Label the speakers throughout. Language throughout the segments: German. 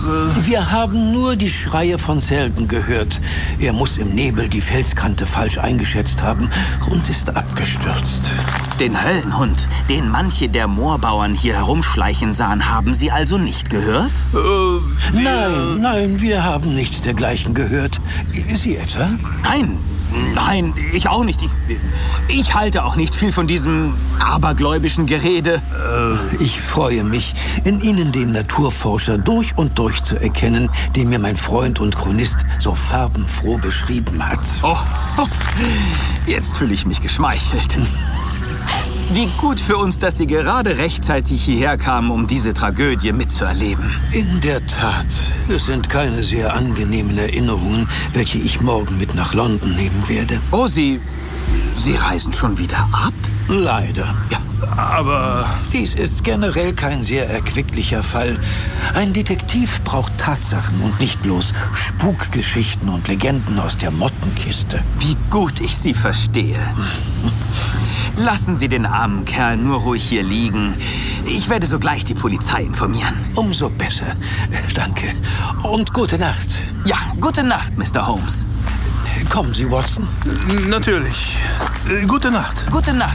Speaker 1: Wir haben nur die Schreie von Selden gehört. Er muss im Nebel die Felskante falsch eingeschätzt haben und ist abgestürzt.
Speaker 2: Den Höllenhund, den manche der Moorbauern hier herumschleichen sahen, haben Sie also nicht gehört?
Speaker 1: Nein, wir haben nichts dergleichen gehört. Sie etwa?
Speaker 2: Nein, ich auch nicht. Ich halte auch nicht viel von diesem abergläubischen Gerede.
Speaker 1: Ich freue mich, in Ihnen den Naturforscher durch und durch zu erkennen, den mir mein Freund und Chronist so farbenfroh beschrieben hat.
Speaker 2: Oh, jetzt fühle ich mich geschmeichelt. Wie gut für uns, dass Sie gerade rechtzeitig hierher kamen, um diese Tragödie mitzuerleben.
Speaker 1: In der Tat. Es sind keine sehr angenehmen Erinnerungen, welche ich morgen mit nach London nehmen werde.
Speaker 2: Oh, Sie reisen schon wieder ab?
Speaker 1: Leider.
Speaker 2: Ja.
Speaker 3: Aber
Speaker 1: Dies ist generell kein sehr erquicklicher Fall. Ein Detektiv braucht Tatsachen und nicht bloß Spukgeschichten und Legenden aus der Mottenkiste.
Speaker 2: Wie gut ich Sie verstehe. Lassen Sie den armen Kerl nur ruhig hier liegen. Ich werde sogleich die Polizei informieren.
Speaker 1: Umso besser. Danke. Und gute Nacht.
Speaker 2: Ja, gute Nacht, Mr. Holmes.
Speaker 1: Kommen Sie, Watson.
Speaker 3: natürlich. Gute Nacht.
Speaker 2: Gute Nacht.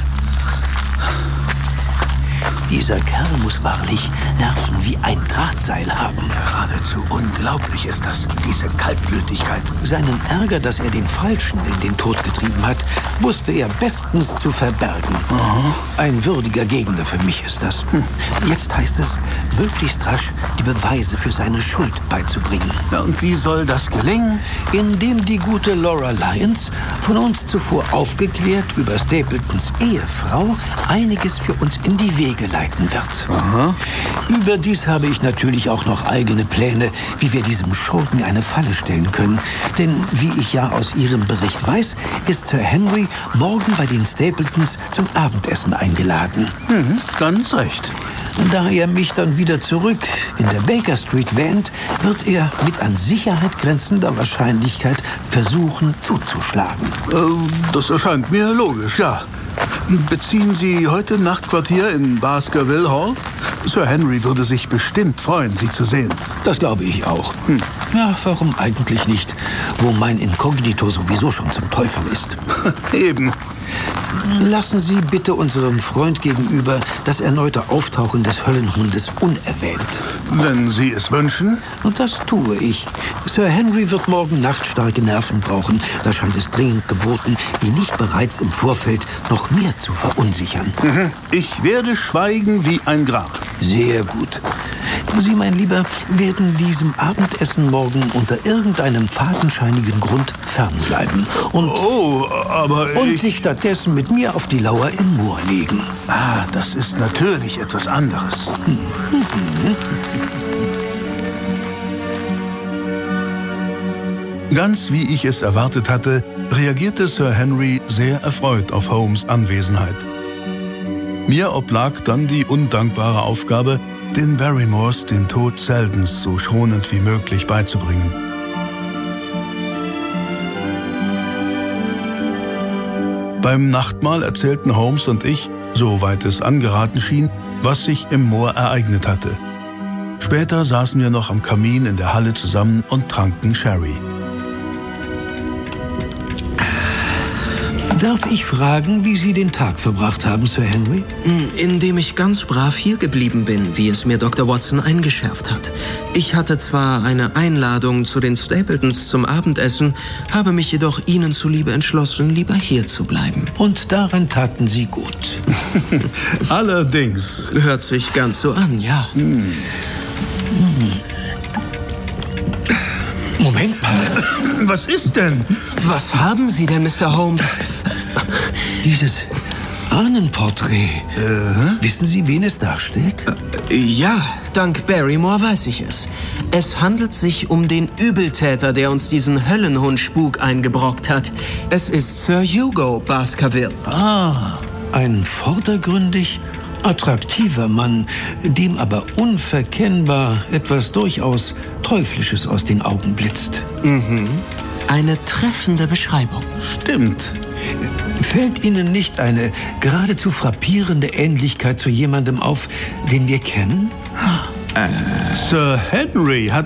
Speaker 1: Dieser Kerl muss wahrlich Nerven wie ein Drahtseil haben.
Speaker 3: Geradezu unglaublich ist das, diese Kaltblütigkeit.
Speaker 1: Seinen Ärger, dass er den Falschen in den Tod getrieben hat, wusste er bestens zu verbergen. Ein würdiger Gegner für mich ist das. Jetzt heißt es, möglichst rasch die Beweise für seine Schuld beizubringen.
Speaker 3: Ja, und wie soll das gelingen?
Speaker 1: Indem die gute Laura Lyons, von uns zuvor aufgeklärt über Stapletons Ehefrau, einiges für uns in die Wege leiten wird. Überdies habe ich natürlich auch noch eigene Pläne, wie wir diesem Schurken eine Falle stellen können. Denn wie ich ja aus Ihrem Bericht weiß, ist Sir Henry morgen bei den Stapletons zum Abendessen eingeladen.
Speaker 3: Ganz recht.
Speaker 1: Da er mich dann wieder zurück in der Baker Street wähnt, wird er mit an Sicherheit grenzender Wahrscheinlichkeit versuchen zuzuschlagen.
Speaker 3: Das erscheint mir logisch, ja. Beziehen Sie heute Nachtquartier in Baskerville Hall? Sir Henry würde sich bestimmt freuen, Sie zu sehen.
Speaker 1: Das glaube ich auch. Ja, warum eigentlich nicht, wo mein Inkognito sowieso schon zum Teufel ist.
Speaker 3: Eben.
Speaker 1: Lassen Sie bitte unserem Freund gegenüber das erneute Auftauchen des Höllenhundes unerwähnt.
Speaker 3: Wenn Sie es wünschen.
Speaker 1: Und das tue ich. Sir Henry wird morgen Nacht starke Nerven brauchen. Da scheint es dringend geboten, ihn nicht bereits im Vorfeld noch mehr zu verunsichern.
Speaker 3: Ich werde schweigen wie ein Grab.
Speaker 1: Sehr gut. Sie, mein Lieber, werden diesem Abendessen morgen unter irgendeinem fadenscheinigen Grund fernbleiben. Und sich stattdessen mit mir auf die Lauer im Moor legen.
Speaker 3: Das ist natürlich etwas anderes. Ganz wie ich es erwartet hatte, reagierte Sir Henry sehr erfreut auf Holmes' Anwesenheit. Mir oblag dann die undankbare Aufgabe, den Barrymores den Tod Seldens so schonend wie möglich beizubringen. Beim Nachtmahl erzählten Holmes und ich, soweit es angeraten schien, was sich im Moor ereignet hatte. Später saßen wir noch am Kamin in der Halle zusammen und tranken Sherry.
Speaker 1: Darf ich fragen, wie Sie den Tag verbracht haben, Sir Henry?
Speaker 4: Indem ich ganz brav hier geblieben bin, wie es mir Dr. Watson eingeschärft hat. Ich hatte zwar eine Einladung zu den Stapletons zum Abendessen, habe mich jedoch Ihnen zuliebe entschlossen, lieber hier zu bleiben.
Speaker 1: Und daran taten Sie gut.
Speaker 3: Allerdings.
Speaker 4: Hört sich ganz so an, ja.
Speaker 1: Moment mal.
Speaker 3: Was ist denn?
Speaker 4: Was haben Sie denn, Mr. Holmes?
Speaker 1: Dieses Ahnenporträt. Wissen Sie, wen es darstellt?
Speaker 4: Ja, dank Barrymore weiß ich es. Es handelt sich um den Übeltäter, der uns diesen Höllenhund-Spuk eingebrockt hat. Es ist Sir Hugo Baskerville.
Speaker 1: Ein vordergründig attraktiver Mann, dem aber unverkennbar etwas durchaus Teuflisches aus den Augen blitzt.
Speaker 4: Eine treffende Beschreibung.
Speaker 3: Stimmt.
Speaker 1: Fällt Ihnen nicht eine geradezu frappierende Ähnlichkeit zu jemandem auf, den wir kennen?
Speaker 3: Sir Henry hat